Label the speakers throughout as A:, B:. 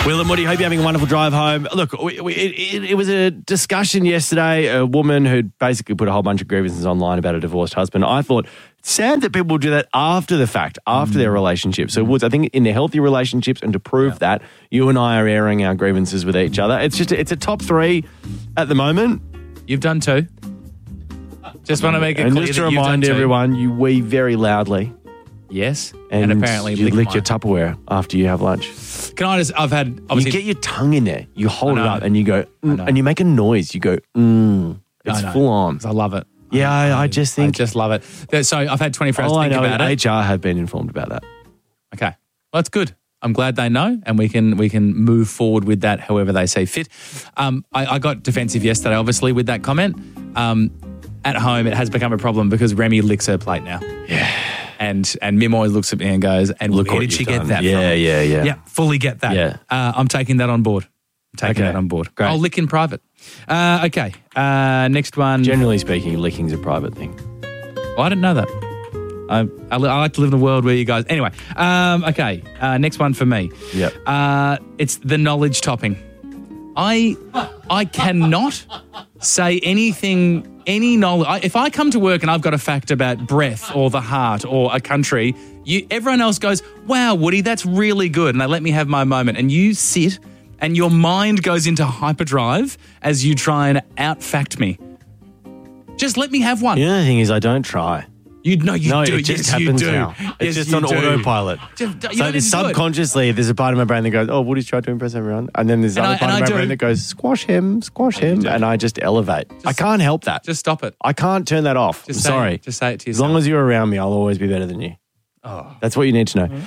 A: Will and Woody, hope you're having a wonderful drive home. Look, it was a discussion yesterday, a woman who'd basically put a whole bunch of grievances online about a divorced husband. I thought, it's sad that people do that after the fact, after their relationship. So, Woods, I think in their healthy relationships, and to prove that, you and I are airing our grievances with each other. It's a top 3 at the moment.
B: You've done 2. Just want to make it clear.
A: And just to remind everyone, you wee very loudly.
B: Yes, and apparently
A: you lick your Tupperware after you have lunch.
B: Can I just? I've had obviously.
A: You get your tongue in there. You hold it up and you go, and you make a noise. You go, It's full on.
B: I love it.
A: Yeah, I just think.
B: I just love it. So I've had 24 hours to think about it.
A: HR have been informed about that.
B: Okay, well, that's good. I'm glad they know, and we can move forward with that however they see fit. I got defensive yesterday, obviously, with that comment. At home, it has become a problem because Remy licks her plate now.
A: Yeah.
B: And Mim always looks at me and goes, and
A: look,
B: where did she get that from?
A: Yeah.
B: Yeah, fully get that.
A: Yeah.
B: I'm taking that on board. Great. I'll lick in private. Okay. Next one.
A: Generally speaking, licking's a private thing.
B: Well, I didn't know that. I like to live in a world where you guys... Anyway. Okay. Next one for me.
A: Yep.
B: It's the knowledge topping. I cannot say anything... Any knowledge. If I come to work and I've got a fact about breath or the heart or a country, everyone else goes, wow, Woody, that's really good. And they let me have my moment. And you sit and your mind goes into hyperdrive as you try and out-fact me. Just let me have one.
A: The other thing is I don't try.
B: You do.
A: It just happens now. It's just on autopilot. Subconsciously, there's a part of my brain that goes, oh, Woody's tried to impress everyone. And then there's another part of my brain that goes, squash him. And I just elevate. I can't help that.
B: Just stop it.
A: I can't turn that off. I'm sorry.
B: Just say it to yourself.
A: As long as you're around me, I'll always be better than you.
B: Oh.
A: That's what you need to know.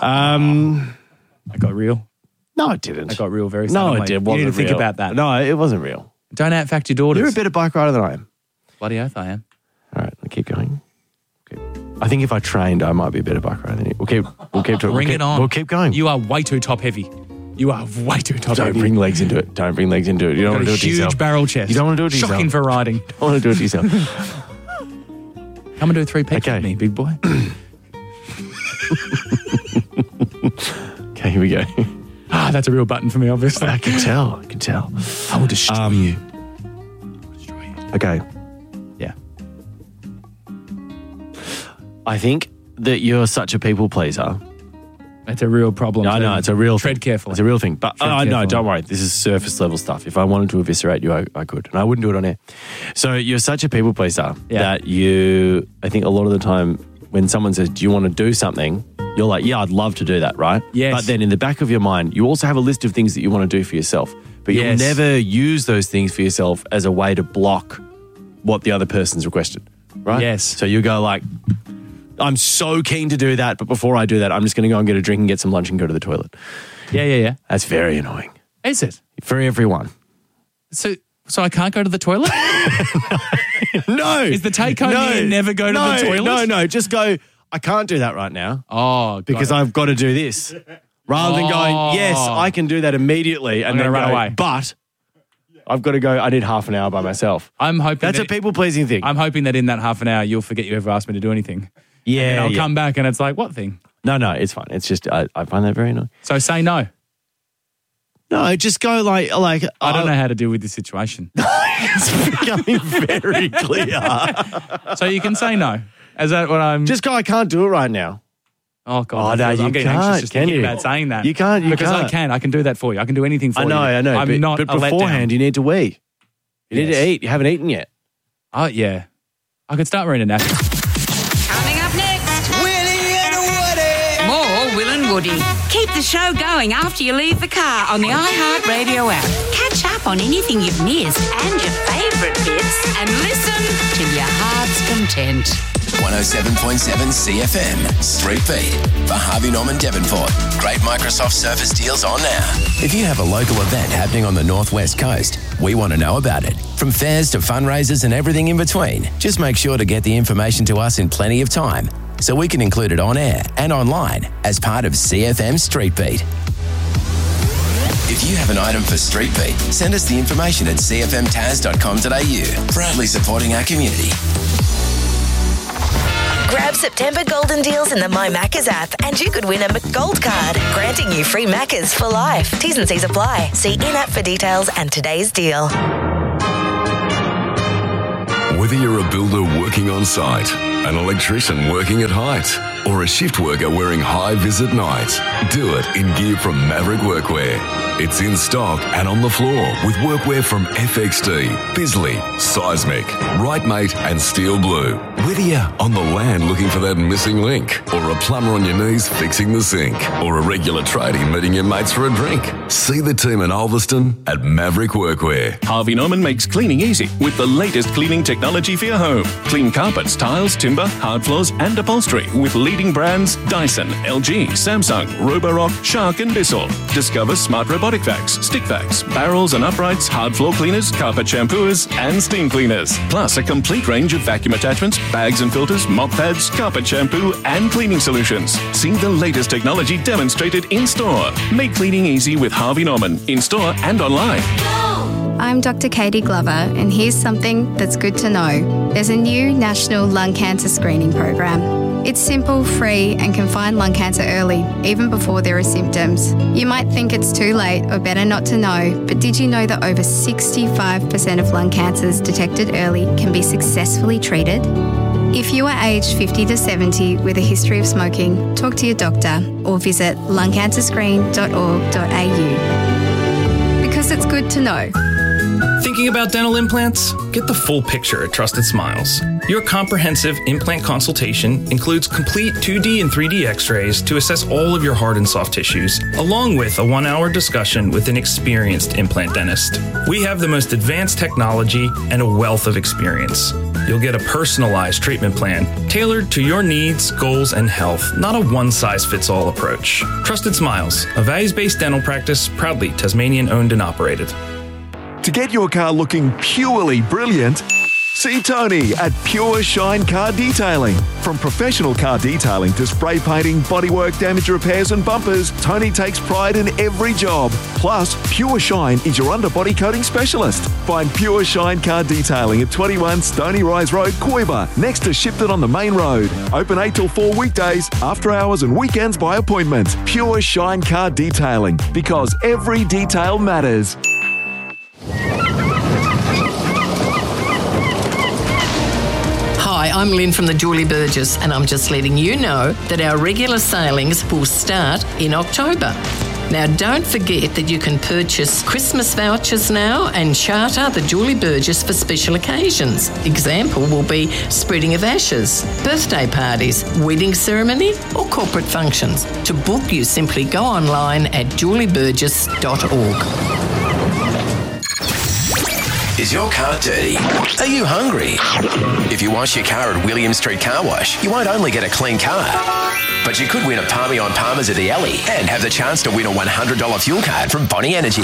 B: I got real.
A: No, it didn't.
B: I got real very suddenly.
A: No, it didn't.
B: You need to think about that.
A: No, it wasn't real.
B: Don't out-fact your daughters.
A: You're a better bike rider than I am.
B: Bloody oath I am.
A: All right, keep going. I think if I trained, I might be a better bike rider than you. We'll keep talking.
B: Bring it on.
A: We'll keep going.
B: You are way too top heavy.
A: Don't bring legs into it. You don't want to do it to yourself.
B: Huge barrel chest.
A: You don't want to do it to yourself.
B: Shocking for riding.
A: You don't want to do it to yourself.
B: Come and do a 3-peak with me, big boy.
A: Okay, here we go.
B: That's a real button for me, obviously.
A: I can tell.
B: I will destroy you.
A: Okay.
B: Yeah.
A: I think that you're such a people pleaser.
B: It's a real problem.
A: No, no, it's a real
B: thing. Tread carefully.
A: It's a real thing. But no, don't worry. This is surface level stuff. If I wanted to eviscerate you, I could. And I wouldn't do it on air. So you're such a people pleaser that I think a lot of the time when someone says, do you want to do something? You're like, yeah, I'd love to do that, right?
B: Yes.
A: But then in the back of your mind, you also have a list of things that you want to do for yourself. But you'll never use those things for yourself as a way to block what the other person's requested, right?
B: Yes.
A: So you go like, I'm so keen to do that, but before I do that, I'm just going to go and get a drink and get some lunch and go to the toilet.
B: Yeah.
A: That's very annoying.
B: Is it?
A: For everyone.
B: So I can't go to the toilet?
A: No.
B: Is the take home here never go to the toilet?
A: No. Just go, I can't do that right now.
B: Oh,
A: because I've got to do this. Rather than going, yes, I can do that immediately and then
B: run away.
A: But I've got to go, I need half an hour by myself.
B: I'm hoping
A: that's a people-pleasing thing.
B: I'm hoping that in that half an hour you'll forget you ever asked me to do anything.
A: Yeah.
B: And I'll come back and it's like, what thing?
A: No, it's fine. It's just, I find that very annoying.
B: So say no.
A: No, just go like
B: I don't know how to deal with this situation.
A: It's becoming very clear.
B: So you can say no. Is that what I'm...
A: Just go, I can't do it right now.
B: Oh, God.
A: No,
B: I'm getting anxious just thinking about saying that.
A: You can't.
B: Because I can do that for you. I can do anything for you.
A: I know. But beforehand, you need to wee. You need to eat. You haven't eaten yet.
B: Oh, yeah. I could start wearing a napkin.
C: Coming up next, Willie and Woody. More Will and Woody. Keep the show going after you leave the car on the iHeartRadio app. Catch up on anything you've missed and your favourite bits and listen to your heart's content.
D: 107.7 CFM, Street Beat, for Harvey Norman Devonport. Great Microsoft Surface deals on now. If you have a local event happening on the Northwest Coast, we want to know about it. From fairs to fundraisers and everything in between, just make sure to get the information to us in plenty of time so we can include it on air and online as part of CFM Street Beat. If you have an item for Street Beat, send us the information at cfmtaz.com.au. Proudly supporting our community.
E: Grab September golden deals in the My Maccas app and you could win a McGold card, granting you free Maccas for life. T's and C's apply. See in-app for details and today's deal.
F: Whether you're a builder working on site, an electrician working at height, or a shift worker wearing high-vis at night, do it in gear from Maverick Workwear. It's in stock and on the floor with workwear from FXD, Bisley, Seismic, Rightmate and Steel Blue. Whether you're on the land looking for that missing link, or a plumber on your knees fixing the sink, or a regular tradie meeting your mates for a drink, see the team in Ulverston at Maverick Workwear.
G: Harvey Norman makes cleaning easy with the latest cleaning technology for your home. Clean carpets, tiles, timber, hard floors and upholstery with leading brands Dyson, LG, Samsung, Roborock, Shark and Bissell. Discover smart robotic vacs, stick vacs, barrels and uprights, hard floor cleaners, carpet shampooers and steam cleaners. Plus a complete range of vacuum attachments, bags and filters, mop pads, carpet shampoo and cleaning solutions. See the latest technology demonstrated in store. Make cleaning easy with Harvey Norman in store and online.
H: I'm Dr. Katie Glover, and here's something that's good to know. There's a new national lung cancer screening program. It's simple, free, and can find lung cancer early, even before there are symptoms. You might think it's too late or better not to know, but did you know that over 65% of lung cancers detected early can be successfully treated? If you are aged 50 to 70 with a history of smoking, talk to your doctor or visit lungcancerscreen.org.au. Because it's good to know.
I: Thinking about dental implants? Get the full picture at Trusted Smiles. Your comprehensive implant consultation includes complete 2D and 3D x-rays to assess all of your hard and soft tissues, along with a 1-hour discussion with an experienced implant dentist. We have the most advanced technology and a wealth of experience. You'll get a personalized treatment plan tailored to your needs, goals, and health, not a one-size-fits-all approach. Trusted Smiles, a values-based dental practice, proudly Tasmanian-owned and operated.
J: To get your car looking purely brilliant, see Tony at Pure Shine Car Detailing. From professional car detailing to spray painting, bodywork, damage repairs and bumpers, Tony takes pride in every job. Plus, Pure Shine is your underbody coating specialist. Find Pure Shine Car Detailing at 21 Stony Rise Road, Coiba, next to Shipton on the main road. Open 8 till 4 weekdays, after hours and weekends by appointment. Pure Shine Car Detailing, because every detail matters.
K: Hi, I'm Lynn from the Julie Burgess, and I'm just letting you know that our regular sailings will start in October. Now, don't forget that you can purchase Christmas vouchers now and charter the Julie Burgess for special occasions. Example will be spreading of ashes, birthday parties, wedding ceremony or corporate functions. To book, you simply go online at julieburgess.org.
D: Is your car dirty? Are you hungry? If you wash your car at William Street Car Wash, you won't only get a clean car, but you could win a Palmy on Palmers at the Alley and have the chance to win a $100 fuel card from Bonnie Energy.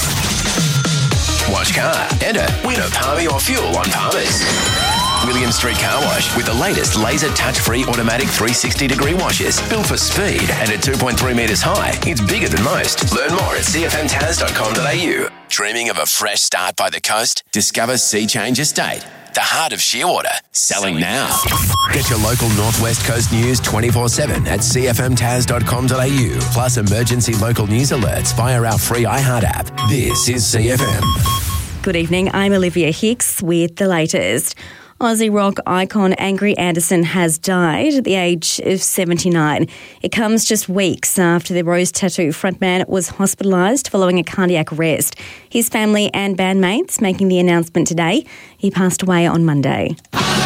D: Wash car, enter, win a Palmy or fuel on Palmers. William Street Car Wash with the latest laser touch-free automatic 360-degree washes. Built for speed and at 2.3 metres high, it's bigger than most. Learn more at cfmtaz.com.au. Dreaming of a fresh start by the coast? Discover Sea Change Estate, the heart of Shearwater. Selling now. Get your local Northwest Coast news 24/7 at cfmtaz.com.au. Plus emergency local news alerts via our free iHeart app. This is CFM.
L: Good evening. I'm Olivia Hicks with the latest. Aussie rock icon Angry Anderson has died at the age of 79. It comes just weeks after the Rose Tattoo frontman was hospitalised following a cardiac arrest. His family and bandmates making the announcement today. He passed away on Monday.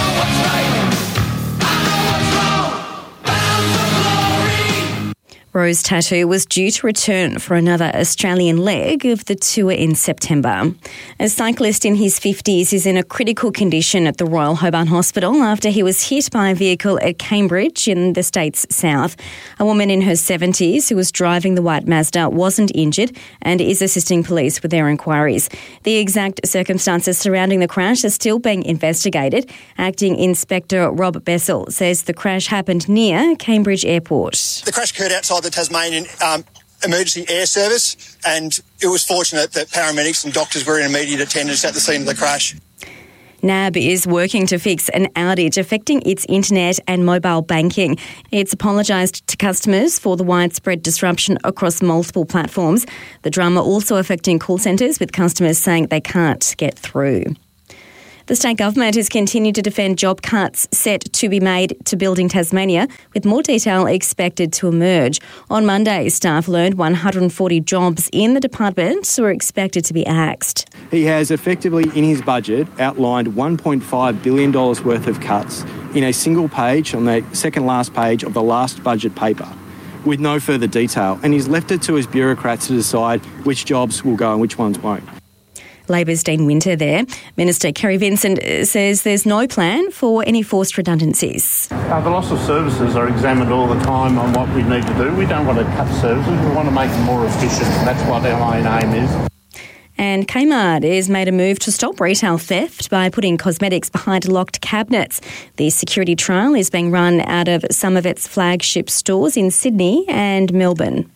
L: Rose Tattoo was due to return for another Australian leg of the tour in September. A cyclist in his 50s is in a critical condition at the Royal Hobart Hospital after he was hit by a vehicle at Cambridge in the state's south. A woman in her 70s who was driving the white Mazda wasn't injured and is assisting police with their inquiries. The exact circumstances surrounding the crash are still being investigated. Acting Inspector Rob Bessel says the crash happened near Cambridge Airport.
M: The crash occurred outside the Tasmanian Emergency Air Service, and it was fortunate that paramedics and doctors were in immediate attendance at the scene of the crash.
L: NAB is working to fix an outage affecting its internet and mobile banking. It's apologised to customers for the widespread disruption across multiple platforms. The drama also affecting call centres, with customers saying they can't get through. The state government has continued to defend job cuts set to be made to Building Tasmania, with more detail expected to emerge. On Monday, staff learned 140 jobs in the department were expected to be axed.
N: He has effectively, in his budget, outlined $1.5 billion worth of cuts in a single page on the second last page of the last budget paper, with no further detail, and he's left it to his bureaucrats to decide which jobs will go and which ones won't.
L: Labor's Dean Winter there. Minister Kerry Vincent says there's no plan for any forced redundancies.
O: The loss of services are examined all the time on what we need to do. We don't want to cut services, we want to make them more efficient. That's what our main aim is.
L: And Kmart has made a move to stop retail theft by putting cosmetics behind locked cabinets. The security trial is being run out of some of its flagship stores in Sydney and Melbourne.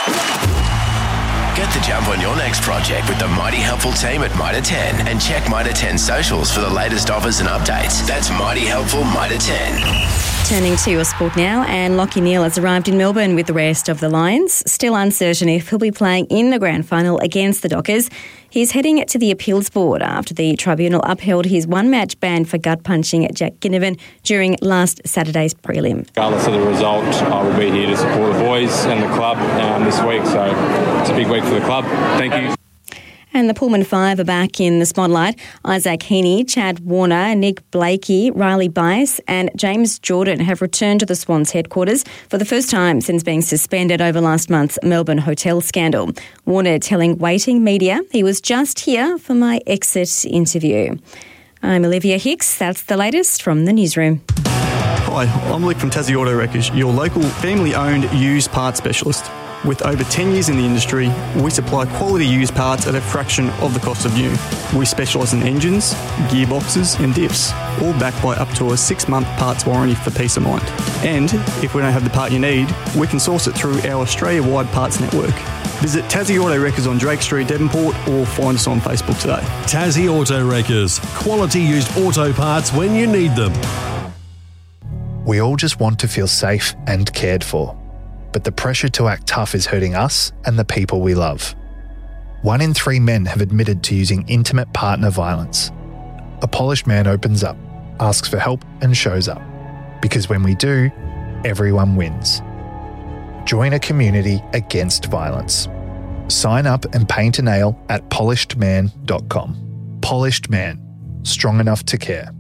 D: Get the jump on your next project with the Mighty Helpful team at Mitre 10 and check Mitre 10 socials for the latest offers and updates. That's Mighty Helpful Mitre 10.
L: Turning to your sport now, and Lachie Neale has arrived in Melbourne with the rest of the Lions. Still uncertain if he'll be playing in the grand final against the Dockers. He's heading to the appeals board after the tribunal upheld his one-match ban for gut-punching at Jack Ginnivan during last Saturday's prelim.
P: Regardless of the result, I will be here to support the boys and the club this week, so it's a big week for the club. Thank you.
L: And the Pullman Five are back in the spotlight. Isaac Heaney, Chad Warner, Nick Blakey, Riley Bice and James Jordan have returned to the Swans headquarters for the first time since being suspended over last month's Melbourne hotel scandal. Warner telling waiting media he was just here for my exit interview. I'm Olivia Hicks. That's the latest from the newsroom.
Q: Hi, I'm Lick from Tassie Auto Wreckers, your local family-owned used parts specialist. With over 10 years in the industry, we supply quality used parts at a fraction of the cost of new. We specialise in engines, gearboxes and diffs, all backed by up to a 6-month parts warranty for peace of mind. And if we don't have the part you need, we can source it through our Australia-wide parts network. Visit Tassie Auto Wreckers on Drake Street, Devonport, or find us on Facebook today.
R: Tassie Auto Wreckers, quality used auto parts when you need them.
S: We all just want to feel safe and cared for. But the pressure to act tough is hurting us and the people we love. 1 in 3 men have admitted to using intimate partner violence. A polished man opens up, asks for help and shows up. Because when we do, everyone wins. Join a community against violence. Sign up and paint a nail at polishedman.com. Polished Man. Strong enough to care.